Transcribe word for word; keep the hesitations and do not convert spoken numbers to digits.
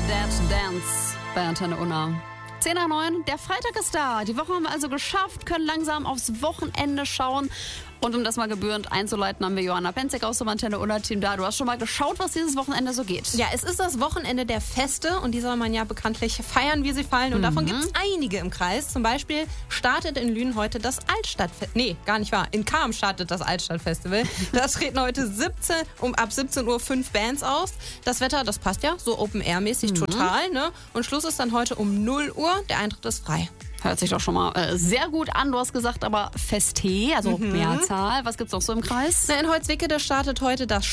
Dead Dance bei Antenne Unna. zehn nach neun, der Freitag ist da. Die Woche haben wir also geschafft, können langsam aufs Wochenende schauen. Und um das mal gebührend einzuleiten, haben wir Johanna Penzig aus dem Antenne Unna-Team da. Du hast schon mal geschaut, was dieses Wochenende so geht. Ja, es ist das Wochenende der Feste und die soll man ja bekanntlich feiern, wie sie fallen. Und mhm. davon gibt es einige im Kreis. Zum Beispiel startet in Lünen heute das Altstadtfest. Nee, gar nicht wahr. In Cham startet das Altstadtfestival. Da treten heute siebzehn, um ab siebzehn Uhr fünf Bands aus. Das Wetter, das passt ja, so Open-Air-mäßig mhm. total. Ne? Und Schluss ist dann heute um null Uhr. Der Eintritt ist frei. Hört sich doch schon mal äh, sehr gut an. Du hast gesagt, aber Feste, also mhm. Mehrzahl. Was gibt's noch so im Kreis? Na, in Holzwickede startet heute das